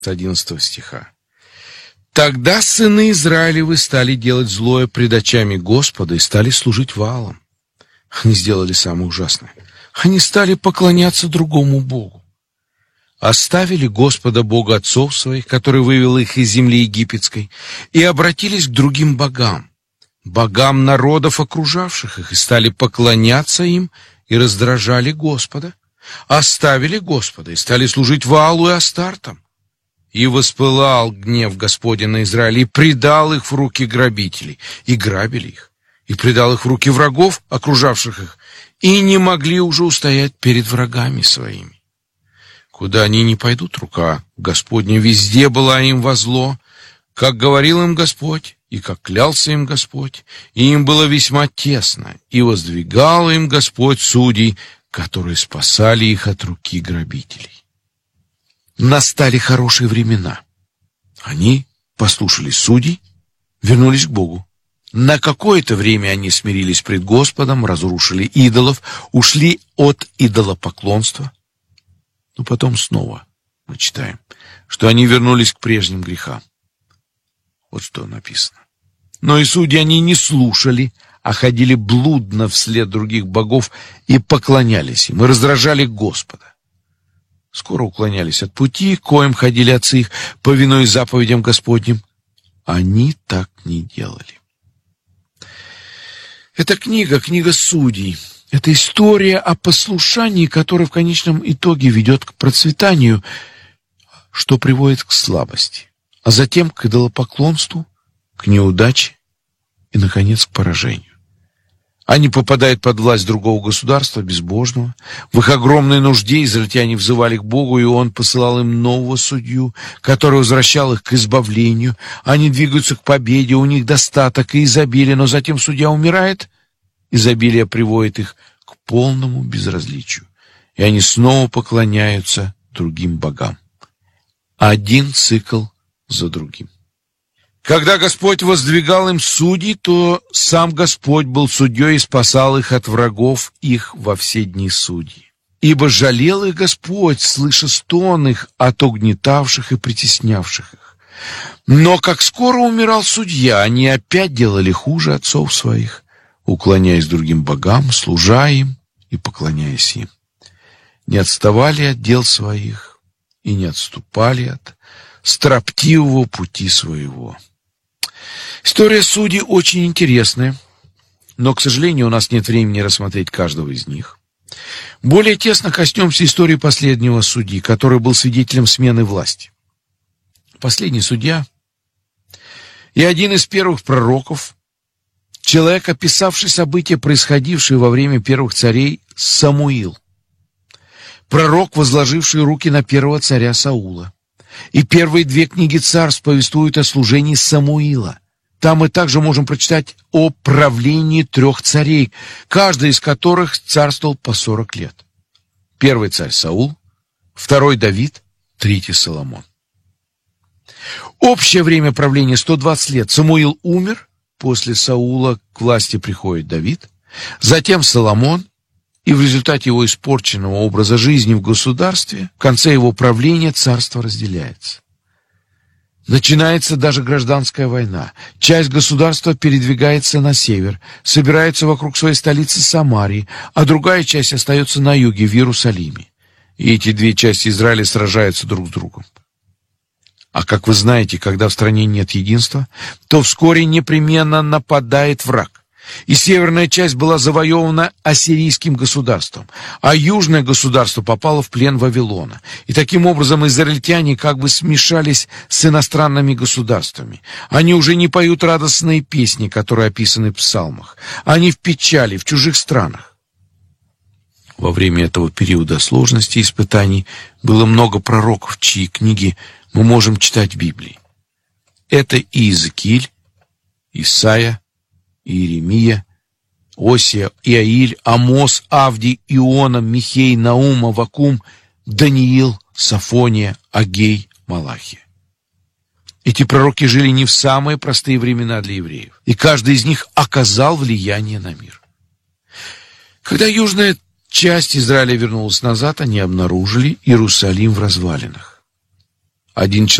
с 11 стиха. «Тогда сыны Израилевы стали делать злое пред очами Господа и стали служить Ваалам». Они сделали самое ужасное. Они стали поклоняться другому богу. Оставили Господа, Бога отцов своих, который вывел их из земли египетской, и обратились к другим богам, богам народов, окружавших их, и стали поклоняться им и раздражали Господа. Оставили Господа и стали служить Ваалу и Астартам. И воспылал гнев Господень на Израиль, и предал их в руки грабителей, и грабили их, и предал их в руки врагов, окружавших их, и не могли уже устоять перед врагами своими. Куда они не пойдут, рука Господня везде была им во зло, как говорил им Господь, и как клялся им Господь, и им было весьма тесно, и воздвигал им Господь судей, которые спасали их от руки грабителей. Настали хорошие времена. Они послушались судей, вернулись к Богу. На какое-то время они смирились пред Господом, разрушили идолов, ушли от идолопоклонства. Но потом снова мы читаем, что они вернулись к прежним грехам. Вот что написано. Но и судьи они не слушали, а ходили блудно вслед других богов и поклонялись им, и раздражали Господа. Скоро уклонялись от пути, коим ходили отцы их, повинуясь заповедям Господним. Они так не делали. Эта книга Судей. Это история о послушании, которая в конечном итоге ведет к процветанию, что приводит к слабости, а затем к идолопоклонству, к неудаче и, наконец, к поражению. Они попадают под власть другого государства, безбожного. В их огромной нужде израильтяне взывали к Богу, и Он посылал им нового судью, который возвращал их к избавлению. Они двигаются к победе, у них достаток и изобилие, но затем судья умирает, изобилие приводит их к полному безразличию, и они снова поклоняются другим богам. Один цикл за другим. Когда Господь воздвигал им судей, то сам Господь был судьей и спасал их от врагов их во все дни судей. Ибо жалел их Господь, слыша стон их от угнетавших и притеснявших их. Но как скоро умирал судья, они опять делали хуже отцов своих, уклоняясь другим богам, служа им и поклоняясь им. Не отставали от дел своих и не отступали от строптивого пути своего. История судей очень интересная, но, к сожалению, у нас нет времени рассмотреть каждого из них. Более тесно коснемся истории последнего судьи, который был свидетелем смены власти. Последний судья и один из первых пророков, человек, описавший события, происходившие во время первых царей, Самуил. Пророк, возложивший руки на первого царя Саула. И первые две книги Царств повествуют о служении Самуила. Там мы также можем прочитать о правлении 3 царей, каждый из которых царствовал по 40 лет. Первый царь Саул, второй Давид, третий Соломон. Общее время правления 120 лет. Самуил умер, после Саула к власти приходит Давид, затем Соломон, и в результате его испорченного образа жизни в государстве, в конце его правления царство разделяется. Начинается даже гражданская война. Часть государства передвигается на север, собирается вокруг своей столицы Самарии, а другая часть остается на юге, в Иерусалиме. И эти две части Израиля сражаются друг с другом. А как вы знаете, когда в стране нет единства, то вскоре непременно нападает враг. И северная часть была завоевана ассирийским государством, а южное государство попало в плен Вавилона. И таким образом израильтяне как бы смешались с иностранными государствами. Они уже не поют радостные песни, которые описаны в псалмах. Они в печали, в чужих странах. Во время этого периода сложностей и испытаний было много пророков, чьи книги мы можем читать в Библии. Это и Иезекииль, Исайя, Иеремия, Осия, Иаиль, Амос, Авдий, Иона, Михей, Наум, Аввакум, Даниил, Софония, Агей, Малахия. Эти пророки жили не в самые простые времена для евреев, и каждый из них оказал влияние на мир. Когда южная часть Израиля вернулась назад, они обнаружили Иерусалим в развалинах. один